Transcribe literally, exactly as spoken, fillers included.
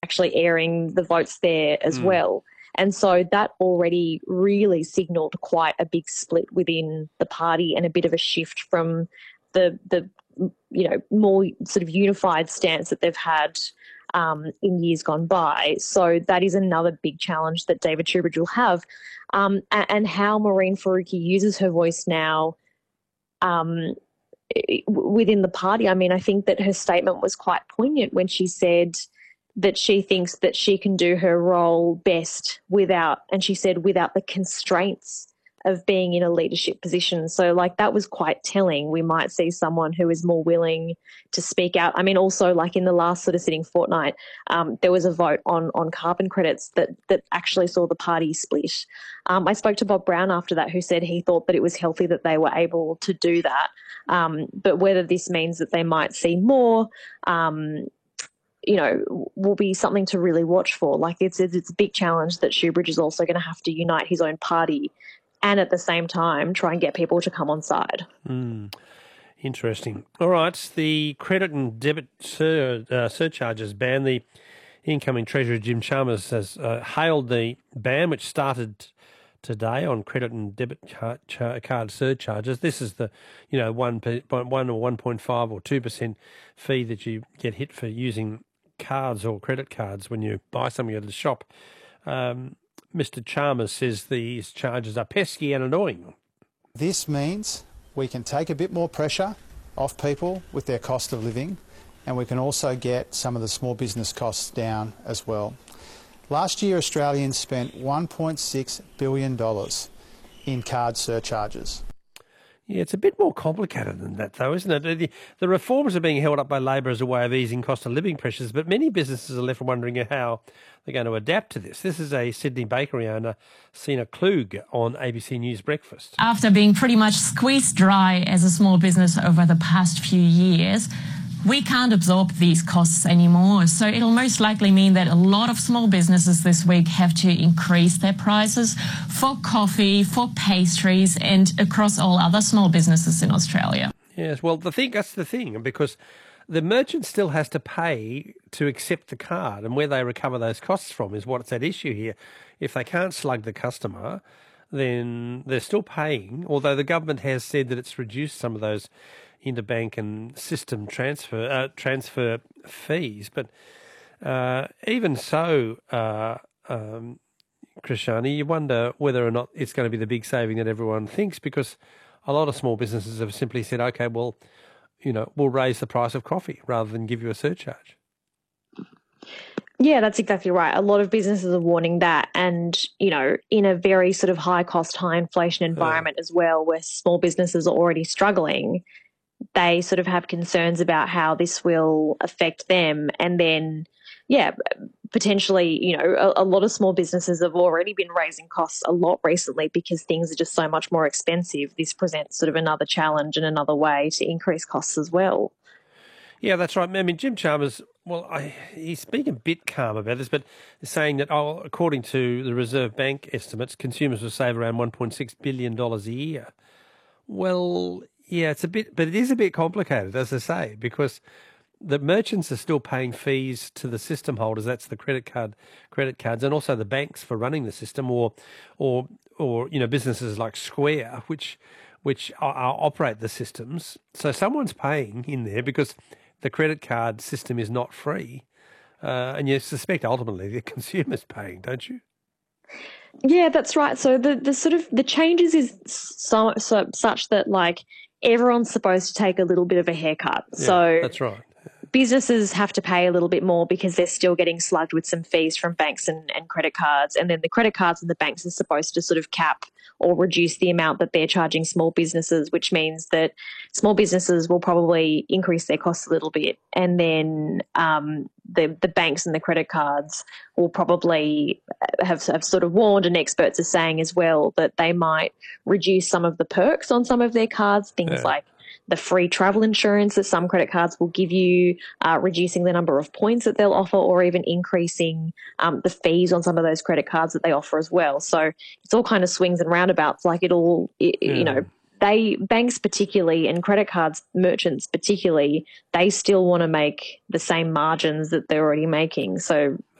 actually airing the votes there as Mm. well. And so that already really signalled quite a big split within the party and a bit of a shift from the, the you know, more sort of unified stance that they've had um, in years gone by. So that is another big challenge that David Shoebridge will have. Um, and, and how Maureen Faruqi uses her voice now um, within the party. I mean, I think that her statement was quite poignant when she said that she thinks that she can do her role best without, and she said, without the constraints of being in a leadership position. So, like, that was quite telling. We might see someone who is more willing to speak out. I mean, also, like in the last sort of sitting fortnight, um, there was a vote on on carbon credits that that actually saw the party split. Um, I spoke to Bob Brown after that, who said he thought that it was healthy that they were able to do that. Um, but whether this means that they might see more, um, you know, will be something to really watch for. Like, it's it's a big challenge that Shoebridge is also going to have to unite his own party and at the same time try and get people to come on side. Mm. Interesting. All right, the credit and debit sur, uh, surcharges ban. The incoming Treasurer Jim Chalmers has uh, hailed the ban, which started today on credit and debit card, card surcharges. This is the, you know, one one or one point five or two percent fee that you get hit for using cards or credit cards when you buy something at the shop. Um, Mister Chalmers says these charges are pesky and annoying. This means we can take a bit more pressure off people with their cost of living, and we can also get some of the small business costs down as well. Last year, Australians spent one point six billion dollars in card surcharges. Yeah, it's a bit more complicated than that, though, isn't it? The, the reforms are being held up by Labor as a way of easing cost of living pressures, but many businesses are left wondering how they're going to adapt to this. This is a Sydney bakery owner, Sina Klug, on A B C News Breakfast. After being pretty much squeezed dry as a small business over the past few years, we can't absorb these costs anymore. So it'll most likely mean that a lot of small businesses this week have to increase their prices for coffee, for pastries, and across all other small businesses in Australia. Yes, well, the thing that's the thing, because the merchant still has to pay to accept the card, and where they recover those costs from is what's at issue here. If they can't slug the customer, then they're still paying, although the government has said that it's reduced some of those interbank and system transfer uh, transfer fees. But uh, even so, uh, um, Krishani, you wonder whether or not it's going to be the big saving that everyone thinks, because a lot of small businesses have simply said, okay, well, you know, we'll raise the price of coffee rather than give you a surcharge. Yeah, that's exactly right. A lot of businesses are warning that, and, you know, in a very sort of high cost, high inflation environment yeah. as well, where small businesses are already struggling, they sort of have concerns about how this will affect them. And then, yeah, potentially, you know, a, a lot of small businesses have already been raising costs a lot recently because things are just so much more expensive. This presents sort of another challenge and another way to increase costs as well. Yeah, that's right. I mean, Jim Chalmers, well, I, he's being a bit calm about this, but saying that, oh, according to the Reserve Bank estimates, consumers will save around one point six billion dollars a year. Well, yeah, it's a bit, but it is a bit complicated, as I say, because the merchants are still paying fees to the system holders. That's the credit card, credit cards, and also the banks for running the system, or, or, or you know, businesses like Square, which, which are, are, operate the systems. So someone's paying in there because the credit card system is not free, uh, and you suspect ultimately the consumer's paying, don't you? Yeah, that's right. So the, the sort of the changes is so, so such that, like, everyone's supposed to take a little bit of a haircut. Yeah, so that's right. Businesses have to pay a little bit more because they're still getting slugged with some fees from banks and, and credit cards. And then the credit cards and the banks are supposed to sort of cap or reduce the amount that they're charging small businesses, which means that small businesses will probably increase their costs a little bit. And then um, the, the banks and the credit cards will probably have, have sort of warned, and experts are saying as well, that they might reduce some of the perks on some of their cards, things yeah. like the free travel insurance that some credit cards will give you, uh, reducing the number of points that they'll offer, or even increasing um, the fees on some of those credit cards that they offer as well. So it's all kind of swings and roundabouts. Like it all, it, yeah. you know, they banks particularly and credit cards merchants particularly, they still want to make the same margins that they're already making. So